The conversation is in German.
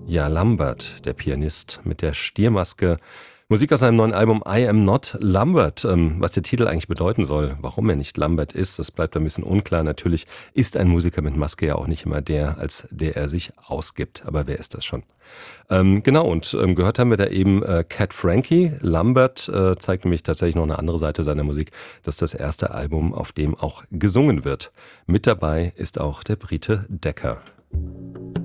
Ja, Lambert, der Pianist mit der Stiermaske. Musik aus seinem neuen Album I Am Not Lambert. Was der Titel eigentlich bedeuten soll, warum er nicht Lambert ist, das bleibt ein bisschen unklar. Natürlich ist ein Musiker mit Maske ja auch nicht immer der, als der er sich ausgibt. Aber wer ist das schon? Genau, und gehört haben wir da eben Cat Frankie. Lambert zeigt nämlich tatsächlich noch eine andere Seite seiner Musik. Das ist das erste Album, auf dem auch gesungen wird. Mit dabei ist auch der Brite Decker.